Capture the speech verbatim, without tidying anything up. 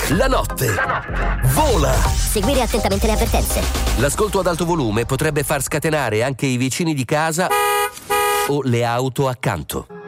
La notte, la notte vola. Seguire attentamente le avvertenze. L'ascolto ad alto volume potrebbe far scatenare anche i vicini di casa o le auto accanto.